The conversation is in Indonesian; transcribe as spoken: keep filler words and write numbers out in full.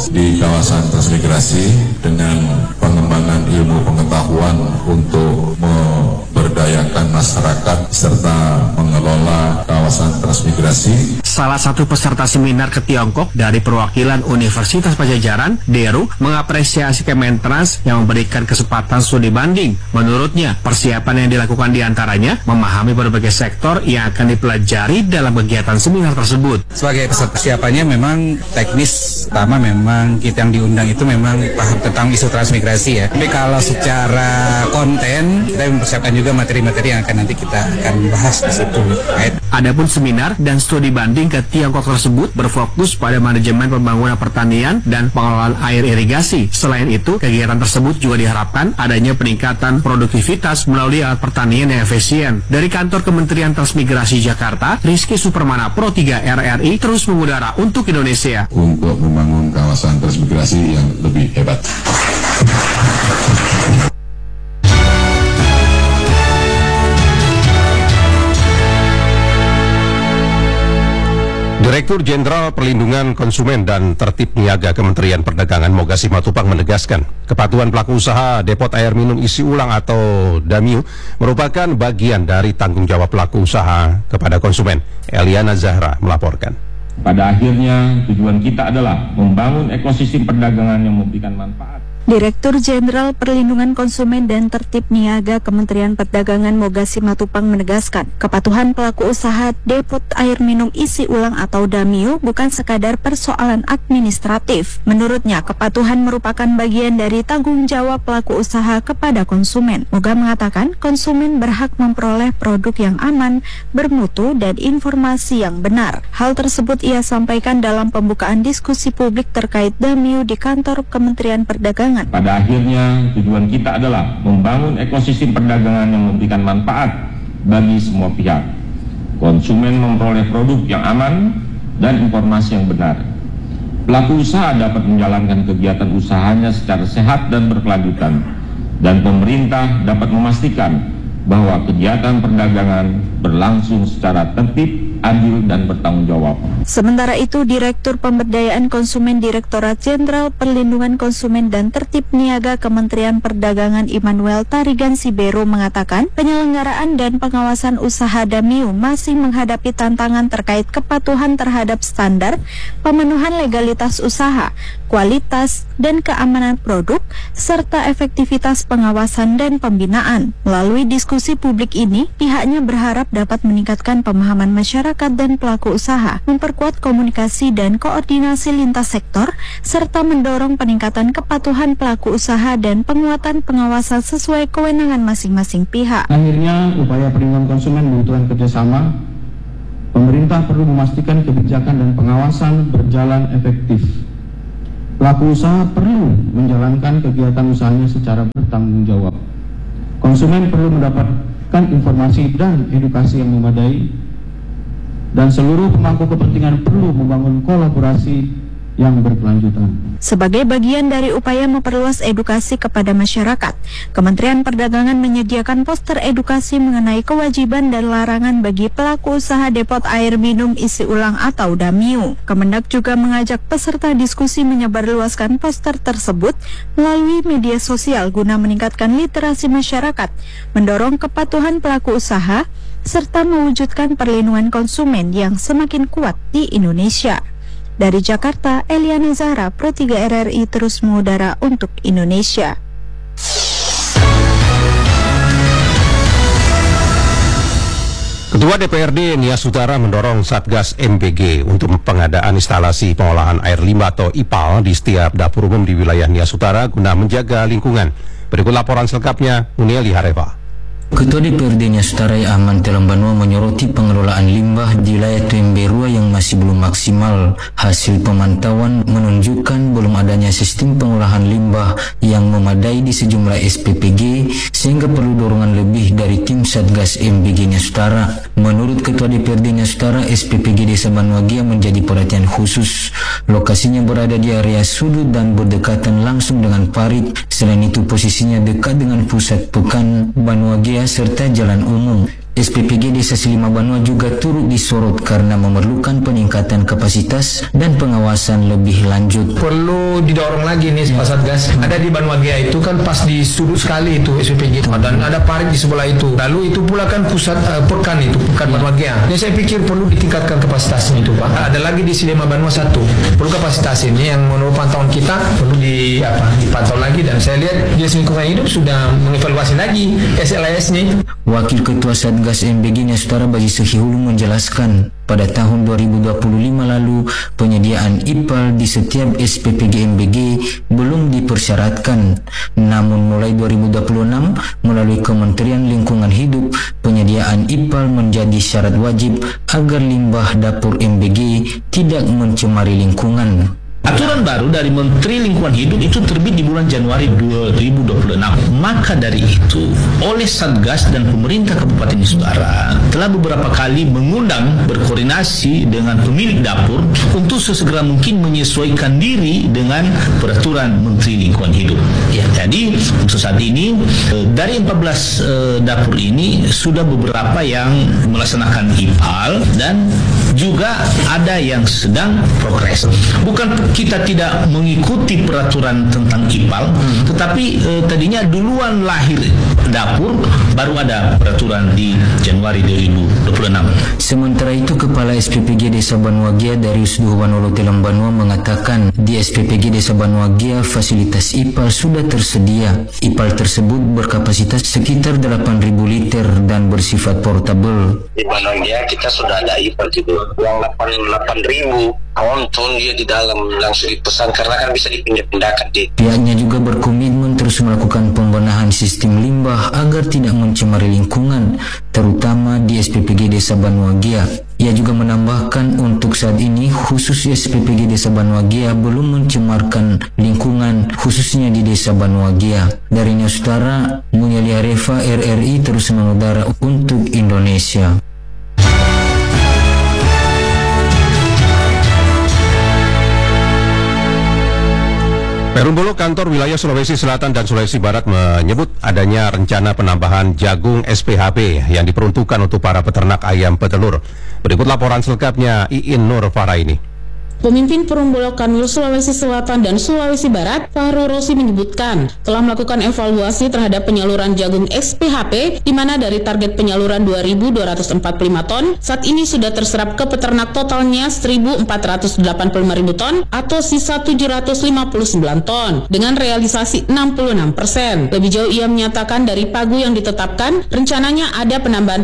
di kawasan transmigrasi dengan pengembangan ilmu pengetahuan untuk memberdayakan masyarakat serta mengelola kawasan transmigrasi. Salah satu peserta seminar ke Tiongkok dari perwakilan Universitas Padjadjaran, Deru, mengapresiasi Kementrans yang memberikan kesempatan studi banding. Menurutnya, persiapan yang dilakukan diantaranya memahami berbagai sektor yang akan dipelajari dalam kegiatan seminar tersebut. Sebagai persiapannya memang teknis, pertama memang kita yang diundang itu memang paham tentang isu transmigrasi ya. Tapi kalau secara konten, kita mempersiapkan juga materi-materi yang akan nanti kita akan bahas di situ. Adapun seminar dan studi banding ke Tiongkok tersebut berfokus pada manajemen pembangunan pertanian dan pengelolaan air irigasi. Selain itu, kegiatan tersebut juga diharapkan adanya peningkatan produktivitas melalui alat pertanian yang efisien. Dari kantor Kementerian Transmigrasi Jakarta, Rizky Supermana, Pro tiga R R I, terus mengudara untuk Indonesia. Untuk membangun kawasan transmigrasi yang lebih hebat. Direktur Jenderal Perlindungan Konsumen dan Tertib Niaga Kementerian Perdagangan Moga Simatupang menegaskan, kepatuhan pelaku usaha depot air minum isi ulang atau DAMIU merupakan bagian dari tanggung jawab pelaku usaha kepada konsumen. Eliana Zahra melaporkan. Pada akhirnya tujuan kita adalah membangun ekosistem perdagangan yang memberikan manfaat. Direktur Jenderal Perlindungan Konsumen dan Tertib Niaga Kementerian Perdagangan Moga Simatupang menegaskan, kepatuhan pelaku usaha depot air minum isi ulang atau DAMIU bukan sekadar persoalan administratif. Menurutnya, kepatuhan merupakan bagian dari tanggung jawab pelaku usaha kepada konsumen. Moga mengatakan, konsumen berhak memperoleh produk yang aman, bermutu, dan informasi yang benar. Hal tersebut ia sampaikan dalam pembukaan diskusi publik terkait DAMIU di kantor Kementerian Perdagangan. Pada akhirnya tujuan kita adalah membangun ekosistem perdagangan yang memberikan manfaat bagi semua pihak. Konsumen memperoleh produk yang aman dan informasi yang benar. Pelaku usaha dapat menjalankan kegiatan usahanya secara sehat dan berkelanjutan. Dan pemerintah dapat memastikan bahwa kegiatan perdagangan berlangsung secara tertib, adil, dan bertanggung jawab. Sementara itu, Direktur Pemberdayaan Konsumen Direktorat Jenderal Perlindungan Konsumen dan Tertib Niaga Kementerian Perdagangan Immanuel Tarigan Sibero mengatakan, penyelenggaraan dan pengawasan usaha DAMIU masih menghadapi tantangan terkait kepatuhan terhadap standar, pemenuhan legalitas usaha, kualitas, dan keamanan produk, serta efektivitas pengawasan dan pembinaan. Melalui diskusi publik ini, pihaknya berharap dapat meningkatkan pemahaman masyarakat dan pelaku usaha, memperkuat komunikasi dan koordinasi lintas sektor, serta mendorong peningkatan kepatuhan pelaku usaha dan penguatan pengawasan sesuai kewenangan masing-masing pihak. Akhirnya, upaya perlindungan konsumen membutuhkan kerjasama. Pemerintah perlu memastikan kebijakan dan pengawasan berjalan efektif. Pelaku usaha perlu menjalankan kegiatan usahanya secara bertanggung jawab. Konsumen perlu mendapatkan informasi dan edukasi yang memadai, dan seluruh pemangku kepentingan perlu membangun kolaborasi yang berkelanjutan. Sebagai bagian dari upaya memperluas edukasi kepada masyarakat, Kementerian Perdagangan menyediakan poster edukasi mengenai kewajiban dan larangan bagi pelaku usaha depot air minum isi ulang atau DAMIU. Kemendak juga mengajak peserta diskusi menyebarluaskan poster tersebut melalui media sosial guna meningkatkan literasi masyarakat, mendorong kepatuhan pelaku usaha, serta mewujudkan perlindungan konsumen yang semakin kuat di Indonesia. Dari Jakarta, Eliana Zahra, Pro tiga R R I terus mengudara untuk Indonesia. Ketua D P R D Nias Utara mendorong Satgas M B G untuk pengadaan instalasi pengolahan air limbah atau I P A L di setiap dapur umum di wilayah Nias Utara guna menjaga lingkungan. Berikut laporan selengkapnya, Unieli Hareva. Ketua D P R D Nias Utara Aman Telambanua menyoroti pengelolaan limbah di wilayah Temberua yang masih belum maksimal. Hasil pemantauan menunjukkan belum adanya sistem pengolahan limbah yang memadai di sejumlah S P P G, sehingga perlu dorongan lebih dari tim Satgas M B G Nias Utara. Menurut Ketua D P R D Nias Utara, S P P G Desa Banuagia menjadi perhatian khusus. Lokasinya berada di area sudut dan berdekatan langsung dengan parit. Selain itu, posisinya dekat dengan pusat pekan Banuagia serta jalan umum. S P P G Desa Silima Banua juga turut disorot karena memerlukan peningkatan kapasitas dan pengawasan lebih lanjut. Perlu didorong lagi nih Pak Satgas. Ada di Banua Gia itu kan pas di sudut sekali itu S P P G dan ada parit di sebelah itu. Lalu itu pula kan pusat uh, pekan itu, pekan Banua Gia. Jadi saya pikir perlu ditingkatkan kapasitasnya itu Pak. Ada lagi di Silima Banua satu. Perlu kapasitas ini yang menurut pantauan kita perlu di apa dipantau lagi, dan saya lihat Dinas Lingkungan Hidup sudah mengevaluasi lagi S L A S-nya itu. Wakil Ketua Satgas M B G Saudara Baji Sehihulu menjelaskan pada tahun dua ribu dua puluh lima lalu penyediaan I P A L di setiap S P P G M B G belum dipersyaratkan. Namun mulai dua ribu dua puluh enam melalui Kementerian Lingkungan Hidup penyediaan I P A L menjadi syarat wajib agar limbah dapur M B G tidak mencemari lingkungan. Aturan baru dari Menteri Lingkungan Hidup itu terbit di bulan Januari dua ribu dua puluh enam. Maka dari itu, oleh Satgas dan pemerintah Kabupaten Saudara telah beberapa kali mengundang berkoordinasi dengan pemilik dapur untuk sesegera mungkin menyesuaikan diri dengan peraturan Menteri Lingkungan Hidup. Ya, jadi untuk saat ini dari empat belas dapur ini sudah beberapa yang melaksanakan I P A L dan juga ada yang sedang progres. Bukan kita tidak mengikuti peraturan tentang I P A L, hmm. tetapi eh, tadinya duluan lahir dapur, baru ada peraturan di Januari dua ribu dua puluh enam. Sementara itu, Kepala S P P G Desa Banua Gia Darius Duhwanolo Telang Banua mengatakan di S P P G Desa Banua Gia fasilitas I P A L sudah tersedia. I P A L tersebut berkapasitas sekitar delapan ribu liter dan bersifat portable. Di Banua Gia kita sudah ada I P A L juga yang delapan ribu. Awam ton dia di dalam langsung dipesan karena kan bisa dipindah-pindahkan di. Pihaknya juga berkomitmen terus melakukan pembenahan sistem limbah agar tidak mencemari lingkungan, terutama di S P P G Desa Banua Gia. Ia juga menambahkan untuk saat ini khusus S P P G Desa Banua Gia belum mencemarkan lingkungan khususnya di Desa Banua Gia. Dari Saudara, Munyali Arefa R R I terus mengudara untuk Indonesia. Perumbulok Kantor Wilayah Sulawesi Selatan dan Sulawesi Barat menyebut adanya rencana penambahan jagung S P H B yang diperuntukkan untuk para peternak ayam petelur. Berikut laporan selengkapnya Iin Nur Faraini. Pemimpin Perumbulok Kanwil Sulawesi Selatan dan Sulawesi Barat, Fahru Rosi menyebutkan telah melakukan evaluasi terhadap penyaluran jagung S P H P, di mana dari target penyaluran dua ribu dua ratus empat puluh lima ton, saat ini sudah terserap ke peternak totalnya seribu empat ratus delapan puluh lima ribu ton atau sisa tujuh ratus lima puluh sembilan ton, dengan realisasi enam puluh enam persen. Lebih jauh ia menyatakan dari pagu yang ditetapkan, rencananya ada penambahan